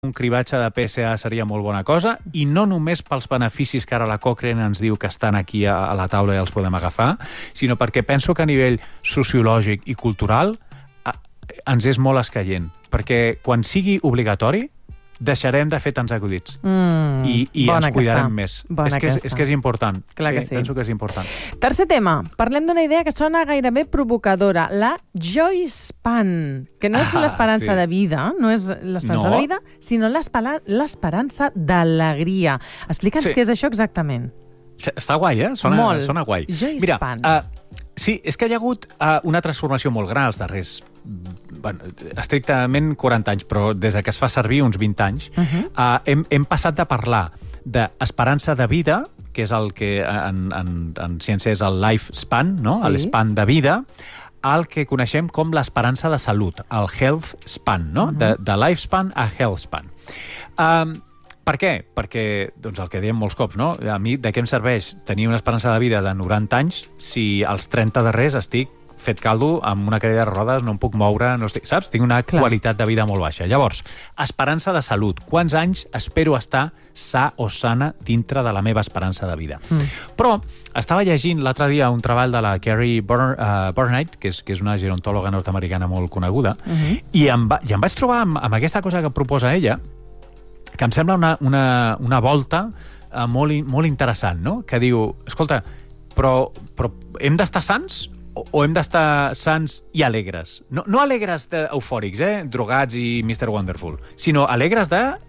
un cribatge de PSA seria molt bona cosa, i no només pels beneficis que ara la Cochrane ens diu que estan aquí a la taula i els podem agafar, sinó perquè penso que a nivell sociològic i cultural ens és molt escaient, perquè quan sigui obligatori deixarem de fer tants acudits i ens cuidarem més. És que és important. Clar que sí. Penso que és important. Tercer tema. Parlem d'una idea que sona gairebé provocadora. La Joy Span, que no és l'esperança de vida, no és l'esperança de vida, sinó l'esperança d'alegria. Explica'ns què és això exactament. Està guai, Sona guai. Joy Span. Sí, és que hi ha hagut una transformació molt gran els darrers, estrictament 40 anys, però des que es fa servir uns 20 anys, hem passat de parlar d'esperança de vida, que és el que en ciència és el lifespan, no? L'espan de vida, al que coneixem com l'esperança de salut, el health span, no? De lifespan a health span. Per què? Perquè, doncs el que diem molts cops, no? A mi, de què em serveix tenir una esperança de vida de 90 anys si als 30 darrers estic fet caldo amb una cadira de rodes, no em puc moure, no estic, saps? Tinc una qualitat de vida molt baixa. Llavors, esperança de salut. Quants anys espero estar sa o sana dintre de la meva esperança de vida? Però estava llegint l'altre dia un treball de la Carrie Burnett, que és una gerontòloga nord-americana molt coneguda, i em vaig trobar amb aquesta cosa que proposa ella, que em sembla una volta molt interessant, no? Que diu, escolta, però hem d'estar sants o hem d'estar sants i alegres? No alegres eufòrics, drogats i Mr. Wonderful, sinó alegres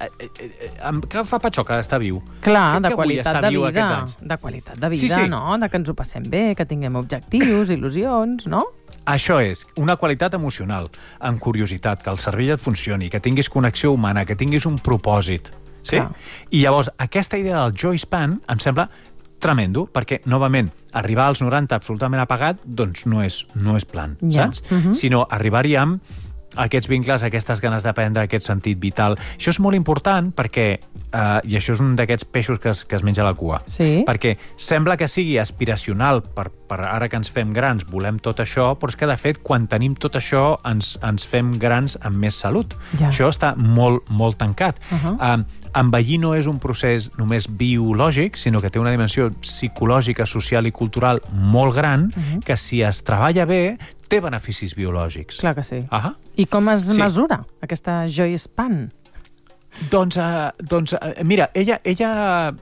que fa patxoca estar viu. Clar, de qualitat de vida. De qualitat de vida, no? De que ens ho passem bé, que tinguem objectius, il·lusions, no? Això és, una qualitat emocional, amb curiositat, que el cervell et funcioni, que tinguis connexió humana, que tinguis un propòsit. Sí? I llavors, aquesta idea del Joy Span em sembla tremendo, perquè, novament, arribar als 90 absolutament apagat, doncs no és plan, saps? Sinó arribar-hi amb aquests vincles, aquestes ganes d'aprendre, aquest sentit vital. Això és molt important perquè, i això és un d'aquests peixos que es menja la cua, perquè sembla que sigui aspiracional per ara que ens fem grans, volem tot això, però és que, de fet, quan tenim tot això, ens fem grans amb més salut. Això està molt, molt tancat. Envellir no és un procés només biològic, sinó que té una dimensió psicològica, social i cultural molt gran, que si es treballa bé, té beneficis biològics. Clar que sí. I com es mesura aquesta Joy Span? Doncs mira, ella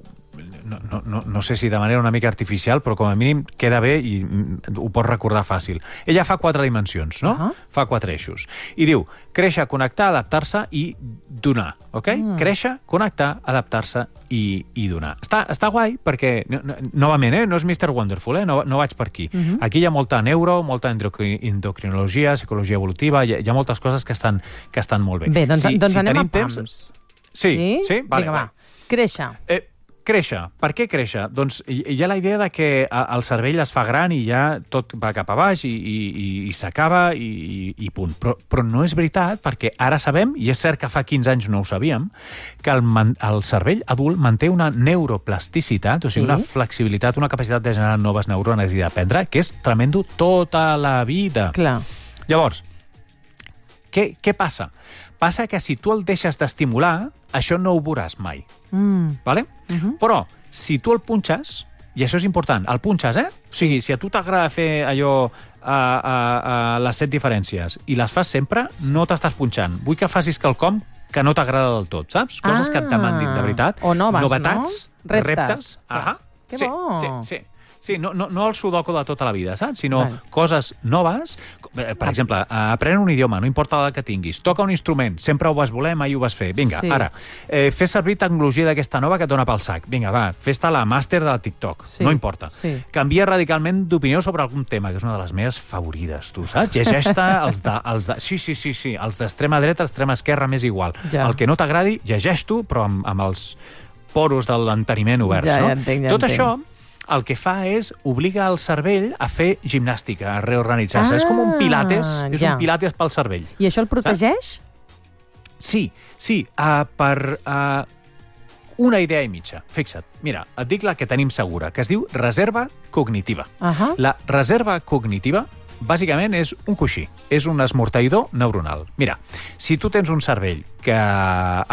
no sé si de manera una mica artificial, però com a mínim queda bé i ho pots recordar fàcil. Ella fa 4 dimensions, no? Fa 4 eixos. I diu, créixer, connectar, adaptar-se i donar, ok? Créixer, connectar, adaptar-se i donar. Està guai perquè, novament, no és Mr. Wonderful, no vaig per aquí. Aquí hi ha molta neuro, molta endocrinologia, psicologia evolutiva, hi ha moltes coses que estan molt bé. Bé, doncs anem a pams. Sí? Vinga, va. Créixer. Créixer. Per què créixer? Doncs hi ha la idea de que el cervell es fa gran i ja tot va cap a baix i s'acaba i punt. Però no és veritat, perquè ara sabem, i és cert que fa 15 anys no ho sabíem, que el cervell adult manté una neuroplasticitat, o sigui, una flexibilitat, una capacitat de generar noves neurones i d'aprendre, que és tremendo tota la vida. Clar. Llavors, què passa? Passa que si tu el deixes d'estimular, això no ho veuràs mai. Vale? Però, si tu el punxes, i això és important, el punxes, O sigui, si a tu t'agrada fer allò a les 7 diferències i les fas sempre, no t'estàs punxant. Vull que facis quelcom que no t'agrada del tot, saps? Coses que et demandin de veritat. O novetats, no? Reptes. Que bo! Sí, no el sudoku de tota la vida, saps? Sinó coses noves. Per exemple, aprèn un idioma, no importa el que tinguis. Toca un instrument, sempre ho vas voler, mai ho vas fer. Vinga, ara, fes servir tecnologia d'aquesta nova que et dona pel sac. Vinga, va, fes-te la màster del TikTok. No importa. Canvia radicalment d'opinió sobre algun tema, que és una de les meves favorides, tu, saps? Llegeix-te els de... Sí, els d'extrema dreta, extrema esquerra, m'és igual. El que no t'agradi, llegeix-t'ho, però amb els poros de l'enteniment oberts, no? Tot això el que fa és obliga el cervell a fer gimnàstica, a reorganitzar-se. És com un pilates, és un pilates pel cervell. I això el protegeix? Sí, per una idea i mitja. Fixa't, mira, et dic la que tenim segura, que es diu reserva cognitiva. La reserva cognitiva bàsicament és un coixí, és un esmorteïdor neuronal. Mira, si tu tens un cervell que